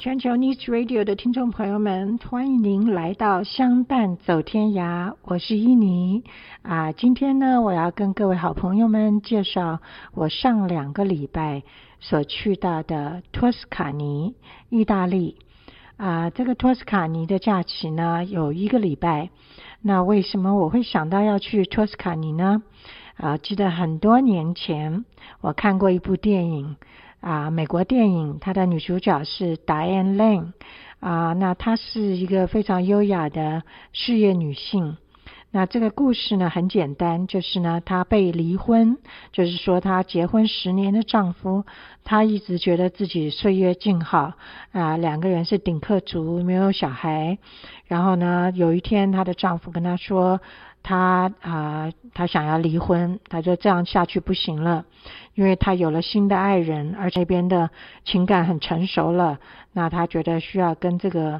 全球 News Radio 的听众朋友们，欢迎您来到相伴走天涯，我是伊妮今天呢，我要跟各位好朋友们介绍我上2个礼拜所去到的托斯卡尼，意大利这个托斯卡尼的假期呢有1个礼拜。那为什么我会想到要去托斯卡尼呢？记得很多年前我看过一部电影美国电影，它的女主角是 Diane Lane 那她是一个非常优雅的事业女性。那这个故事呢很简单，就是呢她被离婚，就是说她结婚10年的丈夫，她一直觉得自己岁月静好2个人是顶客族，没有小孩。然后呢有一天她的丈夫跟她说他想要离婚，他说这样下去不行了，因为他有了新的爱人，而这边的情感很成熟了，那他觉得需要跟这个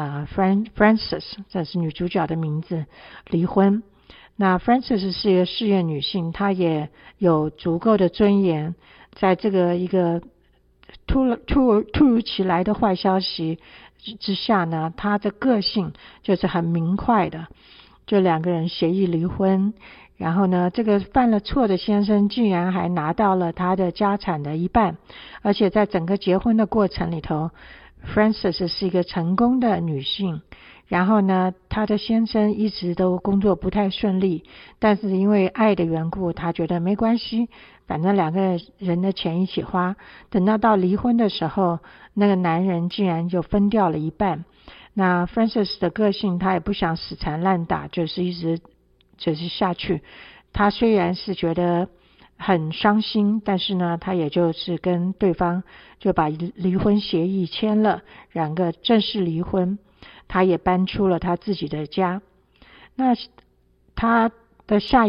Frances， 这是女主角的名字，离婚。那 Frances 是一个事业女性，她也有足够的尊严，在这个一个突如其来的坏消息之下呢，她的个性就是很明快的，就2个人协议离婚。然后呢，这个犯了错的先生竟然还拿到了他的家产的1半，而且在整个结婚的过程里头， Frances 是一个成功的女性。然后呢，她的先生一直都工作不太顺利，但是因为爱的缘故，他觉得没关系，反正2个人的钱一起花。等到离婚的时候，那个男人竟然就分掉了1半。那 Frances 的个性，她也不想死缠烂打，就是一直下去。她虽然是觉得很伤心，但是呢，她也就是跟对方就把离婚协议签了，2个正式离婚。她也搬出了她自己的家。那她的下